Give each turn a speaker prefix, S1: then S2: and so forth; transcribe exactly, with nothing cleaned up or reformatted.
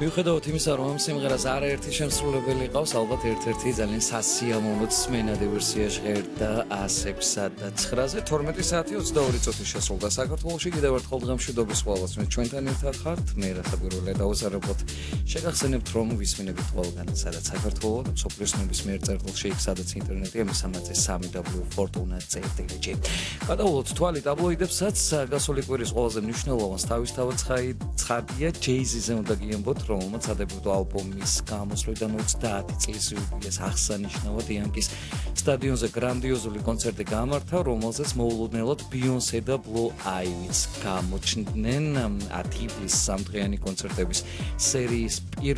S1: მიუხედავად იმისა, რომ ამ სიმღერას არაერთი შემსრულებელი ყავს, ალბათ ერთ-ერთი ძალიან სასიამოვნო სმენადი ვერსია ჟღერდა ასექვსა და ცხრაზე. თორმეტი საათი ოცდაორი წუთი შესრულდა საქართველოში. კიდევ ერთხელ დღემშვიდობის ყველას მე ჩვენთან ერთად ხართ. მე რასაკვირველია დავუსარებოთ. შეგახსენებთ, რომ ვისმინებით ყველგან, სადაც საქართველო და მსოფლიოს ნებისმიერ წერტილში, იქ სადაც ინტერნეტია, მესამეცე სამი დაბლიუ ფორტუნა წ დ ჯ. გადავულოთ თვალი ტაბლოიდებსაც. გასული კვირის ყველაზე მნიშვნელოვანს თავისთავად ცხადია ჯეიზიზე უნდა გიამბოთ, რომელმაც სადებიუტო ალბომის გამოსვლიდან ოცდაათი წლის იუბილეს აღსანიშნავად იანკის სტადიონზე გრანდიოზული კონცერტი გამართა, რომელზეც მოულოდნელად ბიონსე და ბლუ აივიც გამოჩნდნენ. ათი წლის სამდღიანი კონცერტების სერიის